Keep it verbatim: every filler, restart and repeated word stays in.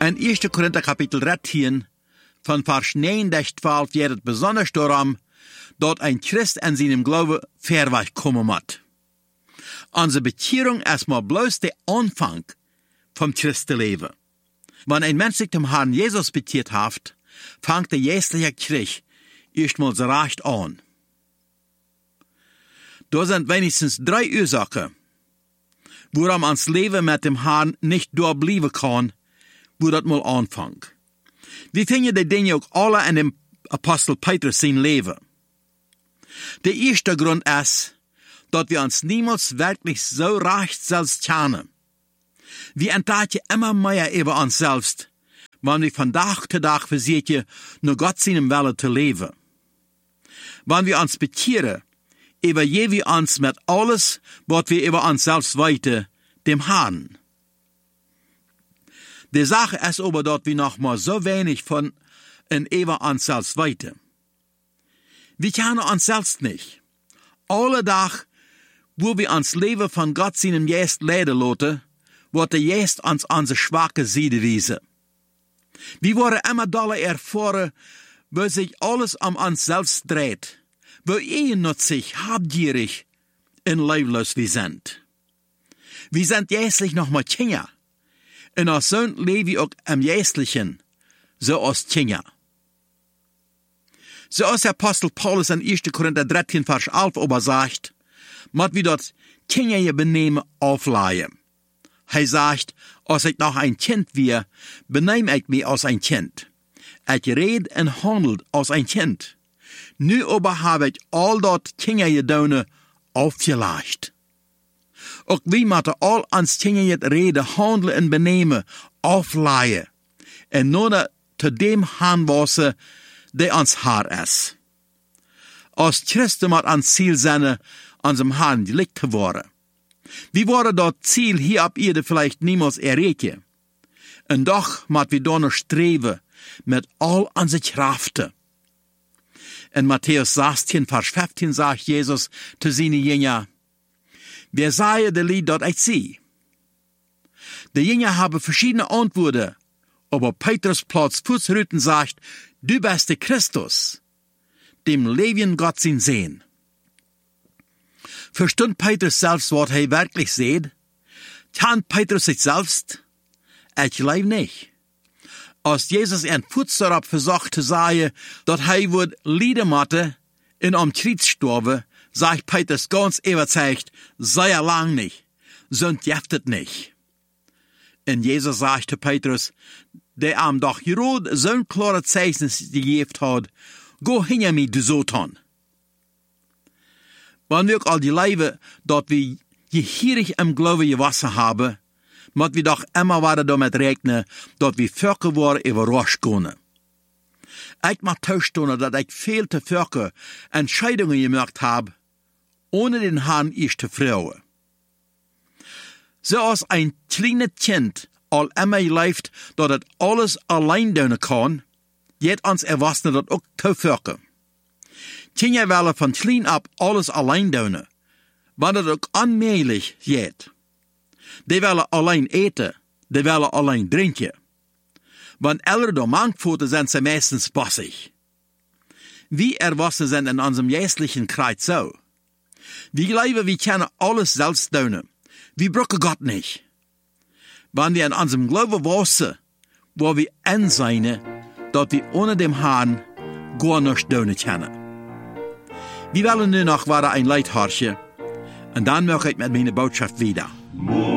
In eerste Korinther kapitel dertien, van vers negen tot twaalf, wird het besonders darum, dat ein Christ an seinem Glaube verweg kommen moet. Onze Bekehrung ist mal bloß der Anfang vom Christenleben. Wenn ein Mensch sich dem Herrn Jesus bekehrt hat, fängt der geistliche Krieg erstmals recht an. Da sind wenigstens drei Ursachen, woran ans Leben mit dem Herrn nicht durchbleiben kann, wo das mal anfängt. Wir finden die Dinge auch alle in dem Apostel Petrus sein Leben. Der erste Grund ist, dass wir uns niemals wirklich so recht selbst kennen. Wir entdecken immer mehr über uns selbst, wenn wir von Tag zu Tag versuchen, nur Gott seinem Wille zu leben. Wenn wir uns bekehren, übergeben wir uns mit alles, was wir über uns selbst weiten, dem Herrn. Die Sache ist aber, dass wir noch mal so wenig von in über uns selbst weiten. Wir kennen uns selbst nicht. Alle Tag, wo wir uns Leben von Gott seinem Geist leiden lassen, wird der Geist uns unsere schwache Seite wiesen. Wir wollen immer doller erfahren, wo sich alles um uns selbst dreht, wo eigennützig, habgierig und leiblos wir sind. Wir sind geistlich noch mal Kinder, und als Sohn leben wir auch im Geistlichen, so als Kinder. So als der Apostel Paulus in erste Korinther dreizehn, Vers elf aber sagt, muss wir dort Kinder ihr Benehmen aufleihen. Er sagt, als ich noch ein Kind wäre, benehm ich mich als ein Kind. Ich red und handelt als ein Kind. Nu aber habe ich all dort Kinder gedonen aufgelegt. Auch wir müssen all ans Kinder reden, handeln und benehmen aufleihen. Und nur zu dem Handwassen, der ans Haar ist. Als Christen muss ans Ziel sein, unserem Herrn gelikt zu werden. Wir wollen das Ziel hier auf Erde vielleicht niemals erreichen. Und doch müssen wir da noch streben, mit all unseren Kräften. In Matthäus sechzehn, Vers fünfzehn sagt Jesus zu seinen Jüngern, wer sei der Lied, dort ich sie? Die Jünger haben verschiedene Antworten, aber Petrus Platz Fußrüten sagt, du bist der Christus, dem Leben Gott sein sehen. Verstund Petrus selbst, was er wirklich sieht? Kann Petrus sich selbst? Ich glaube nicht. Als Jesus ein Fuß darauf versucht zu sagen, dass er wird leiden müsse in am Kreuz sterben, sagt Petrus ganz überzeugt, sei er lang nicht, sonst jeftet nicht. Und Jesus sagte Petrus, der am doch gerade so ein klares Zeichen gegeben hat, go hinter mir, du Satan. Wenn wir auch all die Leben, dort wir gehierig im Glauben gewassen haben, muss wir doch immer weiter damit rechnen, dass wir Völker waren überrascht können. Ich mag zugestehen, dass ich viel zu Völker Entscheidungen gemacht habe, ohne den Herrn erst zu fragen. So als ein kleines Kind all immer läuft, dass es alles allein tun kann, geht uns Erwachsene das auch zu Völker. Kinder wollen von klein ab alles allein tun, wenn es auch allmählich geht. Die wollen allein eten, die wollen allein trinken. Wenn Eltern da Mangfoten sind sie meistens bossig. Wir Erwachsene sind in unserem geistlichen Kreis so. Wir glauben, wir können alles selbst tun. Wir brauchen Gott nicht. Wenn wir in unserem Glauben wachsen, wo wir einsehen, dass wir ohne dem Herrn gar nichts tun können. Wir wollen nur noch weiter ein Lied horchen, und dann mache ich mit meiner Botschaft wieder.